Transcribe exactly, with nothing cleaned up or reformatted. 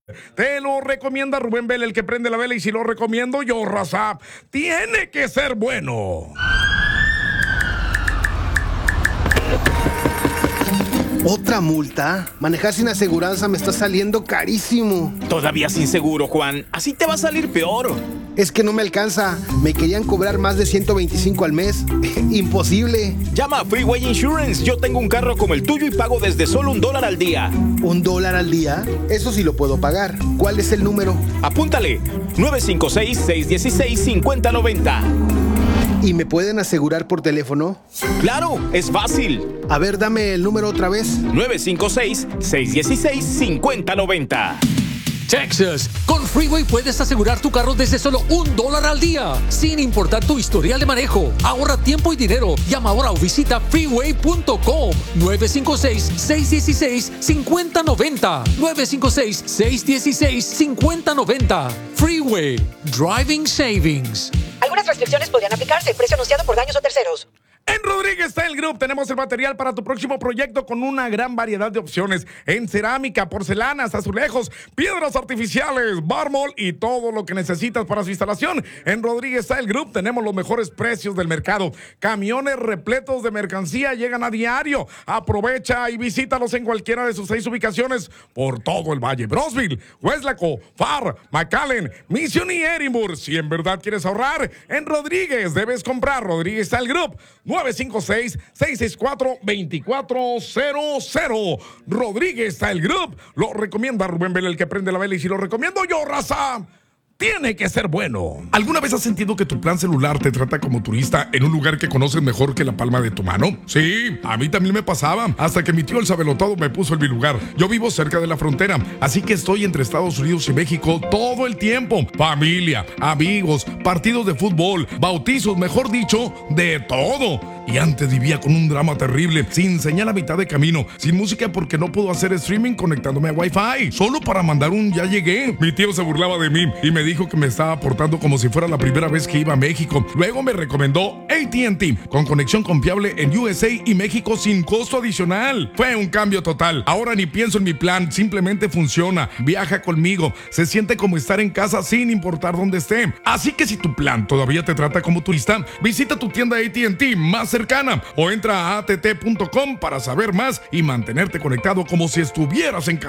Te lo recomienda Rubén Vela, el que prende la vela, y si lo recomiendo yo, raza, tiene que ser bueno. ¿Otra multa? Manejar sin aseguranza me está saliendo carísimo. Todavía sin seguro, Juan. Así te va a salir peor. Es que no me alcanza. Me querían cobrar más de ciento veinticinco al mes. Imposible. Llama a Freeway Insurance. Yo tengo un carro como el tuyo y pago desde solo un dólar al día. ¿Un dólar al día? Eso sí lo puedo pagar. ¿Cuál es el número? Apúntale. nueve cinco seis, seis uno seis, cinco cero nueve cero. ¿Y me pueden asegurar por teléfono? ¡Claro! ¡Es fácil! A ver, dame el número otra vez. nueve cinco seis, seis uno seis, cinco cero nueve cero. Texas, con Freeway puedes asegurar tu carro desde solo un dólar al día, sin importar tu historial de manejo. Ahorra tiempo y dinero. Llama ahora o visita freeway punto com. nueve cinco seis, seis uno seis, cinco cero nueve cero. nueve cinco seis, seis uno seis, cinco cero nueve cero. Freeway. Driving Savings. Algunas restricciones podrían aplicarse. Precio anunciado por daños o terceros. En Rodríguez Style Group tenemos el material para tu próximo proyecto con una gran variedad de opciones en cerámica, porcelanas, azulejos, piedras artificiales, mármol y todo lo que necesitas para su instalación. En Rodríguez Style Group tenemos los mejores precios del mercado. Camiones repletos de mercancía llegan a diario. Aprovecha y visítalos en cualquiera de sus seis ubicaciones por todo el valle. Brosville, Weslaco, Far, McAllen, Mission y Edinburgh. Si en verdad quieres ahorrar, en Rodríguez debes comprar Rodríguez Style Group. nueve cinco seis, seis seis cuatro, dos cuatro cero cero. Rodríguez Style Group. Lo recomienda Rubén Vela, el que prende la vela, y si lo recomiendo yo, raza, tiene que ser bueno. ¿Alguna vez has sentido que tu plan celular te trata como turista en un lugar que conoces mejor que la palma de tu mano? Sí, a mí también me pasaba, hasta que mi tío el sabelotado me puso en mi lugar. Yo vivo cerca de la frontera, así que estoy entre Estados Unidos y México todo el tiempo. Familia, amigos, partidos de fútbol, bautizos, mejor dicho, de todo. Y antes vivía con un drama terrible, sin señal a mitad de camino, sin música porque no puedo hacer streaming conectándome a Wi-Fi, solo para mandar un ya llegué. Mi tío se burlaba de mí y me dijo que me estaba portando como si fuera la primera vez que iba a México. Luego me recomendó A T and T, con conexión confiable en U S A y México sin costo adicional. Fue un cambio total. Ahora ni pienso en mi plan, simplemente funciona. Viaja conmigo, se siente como estar en casa sin importar dónde esté. Así que si tu plan todavía te trata como turista, visita tu tienda A T and T más cercana o entra a a t t punto com para saber más y mantenerte conectado como si estuvieras en casa.